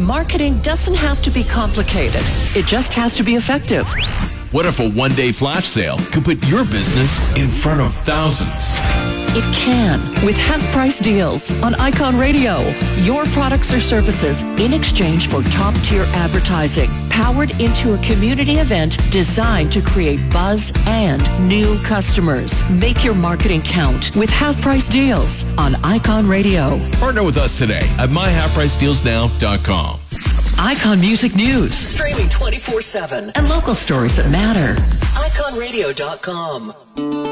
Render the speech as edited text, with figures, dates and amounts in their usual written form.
Marketing doesn't have to be complicated. It just has to be effective. What if a one-day flash sale could put your business in front of thousands? It can, with half-price deals on Icon Radio. Your products or services in exchange for top-tier advertising, powered into a community event designed to create buzz and new customers. Make your marketing count with half-price deals on Icon Radio. Partner with us today at myhalfpricedealsnow.com. Icon Music News, streaming 24/7, and local stories that matter. IconRadio.com.